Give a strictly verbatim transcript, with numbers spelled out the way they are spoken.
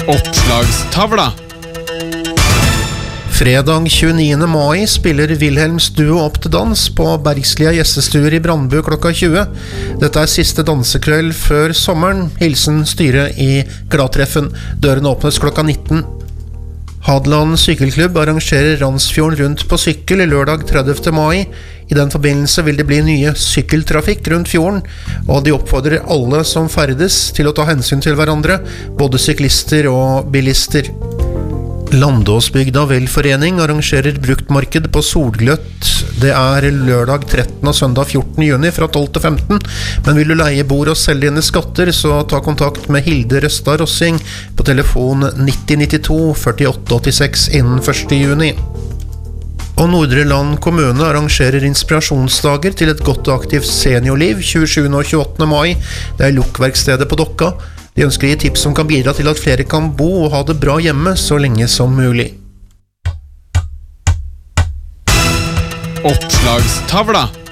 Oppslagstavla. Fredag tjueniende mai spiller Wilhelms duo opp til dans på Bergslia gjestestuer i Brandbu klokka tjue. Dette er siste dansekveld før sommeren. Hilsen styret i Gladtreffen. Døren åpnes klokka nitten. Hadeland sykkelklubb arrangerer Randsfjorden rundt på sykkel i lørdag tredivte mai. I den forbindelse vil det bli nye sykkeltrafikk rundt fjorden, og de oppfordrer alle som ferdes til å ta hensyn til hverandre, både syklister og bilister. Landåsbygda velforening arrangerer bruktmarked på Solgløtt. Det er lørdag trettende og søndag fjortende juni fra tolv til femten. Men vil du leie bord og selge dine skatter, så ta kontakt med Hilde Røstad Rossing på telefon nitti nittito førtiåtte åttiseks innen første juni. Og Nordre Land kommune arrangerer inspirasjonsdager til et godt og aktivt seniorliv tjuesjuende og tjueåttende mai. Det er lukkverkstedet på Dokka. De ønsker å gi tips som kan bidra til at flere kan bo og ha det bra hjemme så lenge som mulig. Oppslagstavla.